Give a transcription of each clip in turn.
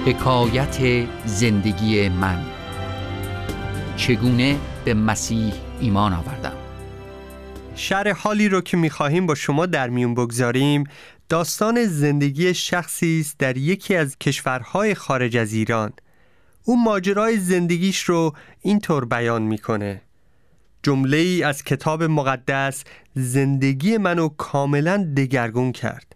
حکایت زندگی من، چگونه به مسیح ایمان آوردم. شرح حالی رو که می‌خواهیم با شما در میون بگذاریم داستان زندگی شخصی است در یکی از کشورهای خارج از ایران. او ماجرای زندگیش رو اینطور بیان میکنه: جمله‌ای از کتاب مقدس زندگی منو کاملا دگرگون کرد.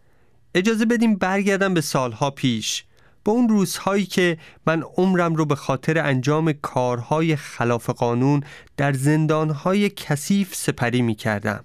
اجازه بدیم برگردم به سالها پیش، به اون روزهایی که من عمرم رو به خاطر انجام کارهای خلاف قانون در زندانهای کثیف سپری می کردم.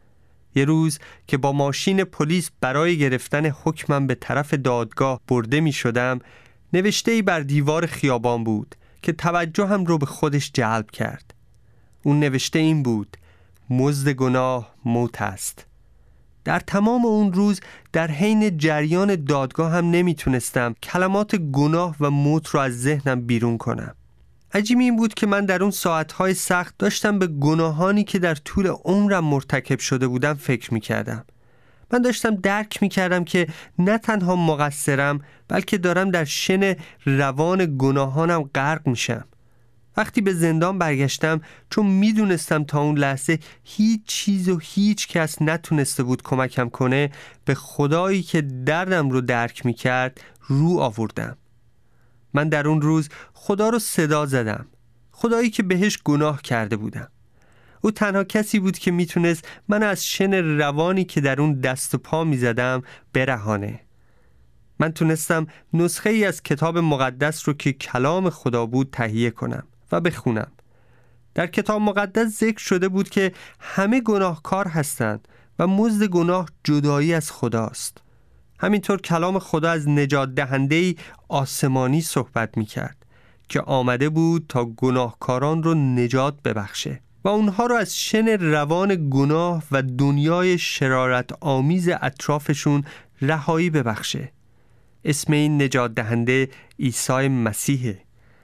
یه روز که با ماشین پلیس برای گرفتن حکمم به طرف دادگاه برده می شدم، نوشته‌ای بر دیوار خیابان بود که توجهم رو به خودش جلب کرد. اون نوشته این بود: مزد گناه موت است. در تمام اون روز در حین جریان دادگاه هم نمیتونستم کلمات گناه و موت رو از ذهنم بیرون کنم. عجیب این بود که من در اون ساعتهای سخت داشتم به گناهانی که در طول عمرم مرتکب شده بودم فکر میکردم. من داشتم درک میکردم که نه تنها مقصرم، بلکه دارم در شن روان گناهانم غرق میشم. وقتی به زندان برگشتم، چون میدونستم تا اون لحظه هیچ چیز و هیچ کس نتونسته بود کمکم کنه، به خدایی که دردم رو درک میکرد رو آوردم. من در اون روز خدا رو صدا زدم، خدایی که بهش گناه کرده بودم. او تنها کسی بود که میتونست من از شن روانی که در اون دست و پا میزدم برهانه. من تونستم نسخه ای از کتاب مقدس رو که کلام خدا بود تهیه کنم و بخونم. در کتاب مقدس ذکر شده بود که همه گناهکار هستند و مزد گناه جدایی از خداست. همینطور کلام خدا از نجات دهنده‌ای آسمانی صحبت می‌کرد که آمده بود تا گناهکاران رو نجات ببخشه و اونها رو از شن روان گناه و دنیای شرارت آمیز اطرافشون رهایی ببخشه. اسم این نجات دهنده عیسی مسیحه.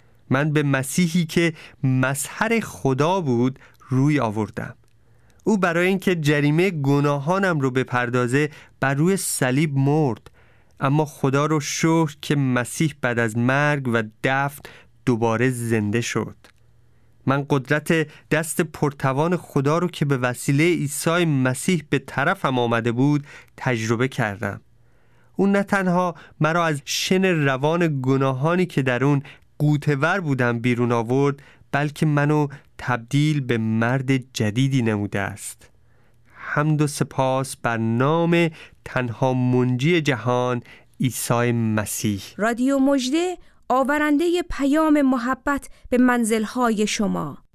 من به مسیحی که مظهر خدا بود روی آوردم. او برای اینکه جریمه گناهانم رو بپردازه بر روی صلیب مرد، اما خدا رو شکر که مسیح بعد از مرگ و دفن دوباره زنده شد. من قدرت دست پرتوان خدا رو که به وسیله عیسی مسیح به طرفم آمده بود تجربه کردم. اون نه تنها مرا از شن روان گناهانی که در اون غوطه‌ور بودم بیرون آورد، بلکه منو تبدیل به مرد جدیدی نموده است. حمد و سپاس بر نام تنها منجی جهان، عیسی مسیح. رادیو مژده، آورنده پیام محبت به منزل‌های شما.